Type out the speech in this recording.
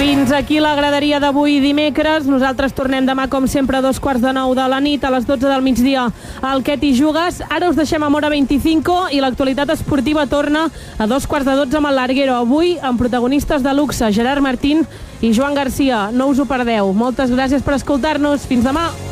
Fins aquí la graderia d'avui dimecres. Nosaltres tornem demà, com sempre, a 2:15 de la nit, a les 12 del migdia, al Què t'hi jugues. Ara us deixem amb Hora 25 i l'actualitat esportiva torna a 2:15 amb el Larguero. Avui amb protagonistes de luxe, Gerard Martín i Joan Garcia. No us ho perdeu. Moltes gràcies per escoltar-nos. Fins demà.